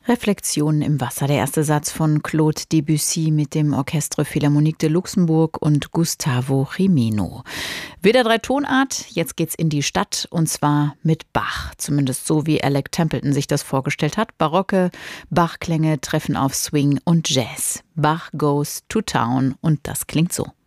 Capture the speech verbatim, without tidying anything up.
Reflexionen im Wasser, der erste Satz von Claude Debussy mit dem Orchestre Philharmonique de Luxembourg und Gustavo Jimeno. Wieder drei Tonart, jetzt geht's in die Stadt und zwar mit Bach. Zumindest so, wie Alec Templeton sich das vorgestellt hat. Barocke Bachklänge treffen auf Swing und Jazz. Bach goes to town und das klingt so.